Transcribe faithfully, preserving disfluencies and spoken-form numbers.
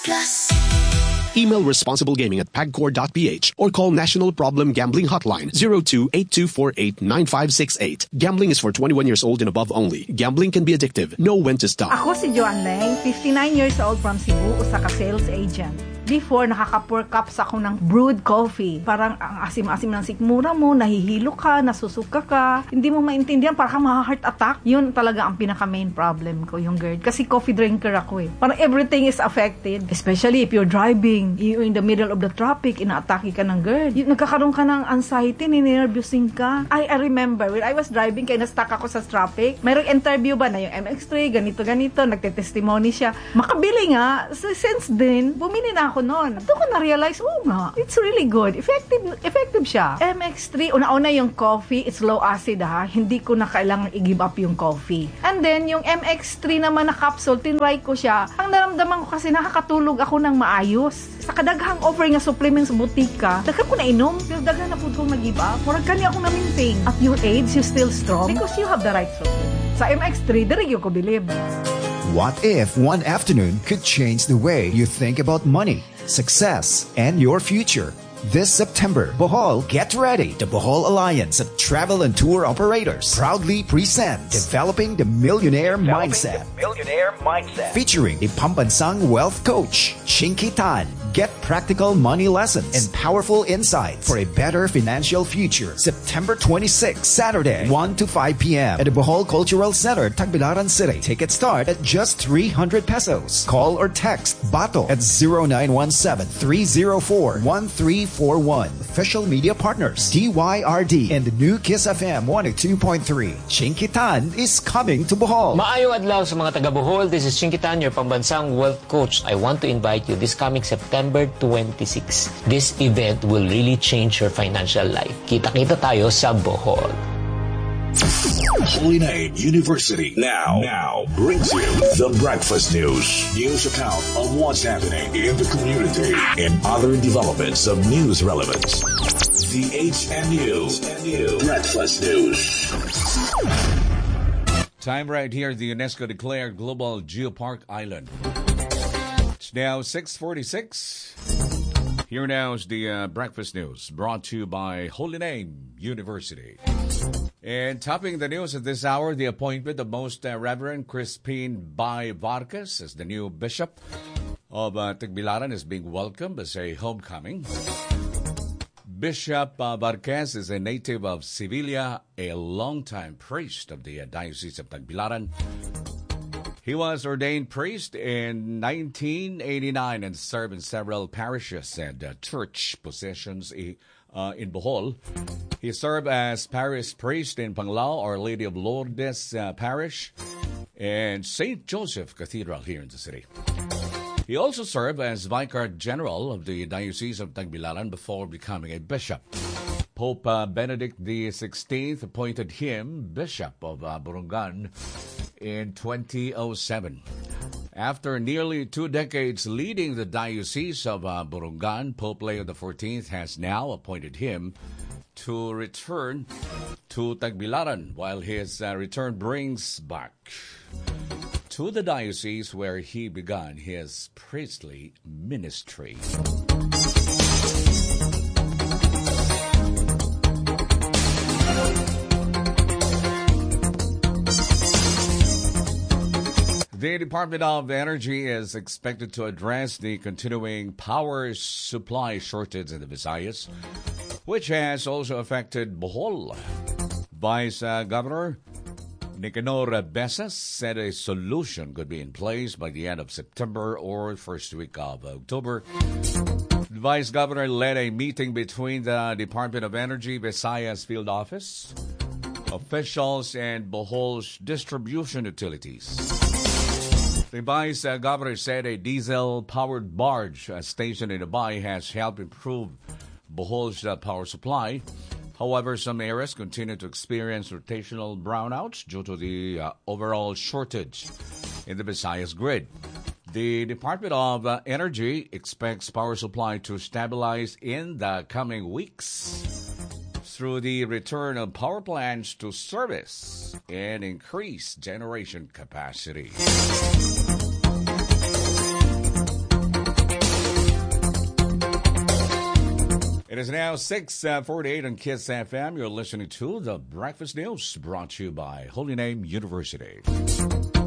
Plus. Email responsiblegaming at pagcor dot p h or call National Problem Gambling Hotline zero two eight two four eight nine five six eight. Gambling is for twenty-one years old and above only. Gambling can be addictive. Know when to stop. Ako si Joan Leng, fifty-nine years old from Cebu, usa ka sales agent. Before, nakaka-four cups ako ng brewed coffee. Parang ang asim-asim ng sikmura mo, nahihilo ka, nasusuka ka, hindi mo maintindihan, parang ma-heart attack. Yun talaga ang pinaka-main problem ko, yung GERD. Kasi coffee drinker ako eh. Parang everything is affected. Especially if you're driving, you're in the middle of the traffic, ina-atake ka ng GERD. Yung, nagkakaroon ka ng anxiety, ninervyousing ka. I, I remember, when I was driving, kaya na-stuck ako sa traffic, mayroong interview ba na yung M X three, ganito-ganito, nagte-testimony siya. Makabili nga, so, since then, bumili na ako noon. At doon ko na-realize, oh nga, it's really good. Effective effective siya. M X three, una-una yung coffee, it's low acid ha. Hindi ko na kailangang i-give up yung coffee. And then, yung M X three naman na capsule, tinry ko siya. Ang naramdaman ko kasi nakakatulog ako ng maayos. Sa kadaghang offer nga supplements sa butika, daghan ko na inom. Pero daghan na po kong nag-give up. Murag kanya akong na-maintain. At your age, you still strong because you have the right supplement. Sa M X three, diri ko believe. What if one afternoon could change the way you think about money, success, and your future? This September, Bohol, get ready. The Bohol Alliance of Travel and Tour Operators proudly presents Developing the Millionaire Developing Mindset. The Millionaire Mindset. Featuring a Pambansang Wealth Coach, Chinky Tan. Get practical money lessons and powerful insights for a better financial future. September twenty-sixth, Saturday, one to five p.m. at the Bohol Cultural Center, Tagbilaran City. Tickets start at just three hundred pesos. Call or text Bato at zero nine one seven, three zero four, one three four one. Official media partners, D Y R D and the new Kiss F M one oh two point three. Chinky Tan is coming to Bohol. Maayong adlaw sa mga taga Bohol. This is Chinky Tan, your Pambansang Wealth Coach. I want to invite you this coming September twenty-sixth. This event will really change your financial life. Kita-kita tayo sa Bohol. Holy Name University now now brings you the breakfast news. News account of what's happening in the community and other developments of news relevance. The H N U Breakfast News. Time right here, the UNESCO declared Global Geopark Island. It's now six forty-six. Here now is the uh, breakfast news brought to you by Holy Name University. And topping the news at this hour, the appointment of Most uh, Reverend Crispin Bay Vargas as the new bishop of uh, Tagbilaran is being welcomed as a homecoming. Bishop uh, Vargas is a native of Sevilla, a longtime priest of the uh, Diocese of Tagbilaran. He was ordained priest in nineteen eighty-nine and served in several parishes and uh, church positions uh, in Bohol. He served as parish priest in Panglao, Our Lady of Lourdes uh, Parish, and Saint Joseph Cathedral here in the city. He also served as Vicar General of the Diocese of Tagbilaran before becoming a bishop. Pope uh, Benedict the sixteenth appointed him Bishop of uh, Burungan in twenty oh seven. After nearly two decades leading the Diocese of uh, Burungan, Pope Leo the fourteenth has now appointed him to return to Tagbilaran, while his uh, return brings back to the diocese where he began his priestly ministry. The Department of Energy is expected to address the continuing power supply shortage in the Visayas, which has also affected Bohol. Vice uh, Governor Nicanor Besas said a solution could be in place by the end of September or first week of October. The Vice Governor led a meeting between the Department of Energy, Visayas Field Office, officials, and Bohol's distribution utilities. The Vice uh, Governor said a diesel-powered barge uh, stationed in Abay has helped improve Bohol's uh, power supply. However, some areas continue to experience rotational brownouts due to the uh, overall shortage in the Visayas grid. The Department of uh, Energy expects power supply to stabilize in the coming weeks through the return of power plants to service and increased generation capacity. It is now six forty-eight on Kiss F M. You're listening to The Breakfast News, brought to you by Holy Name University.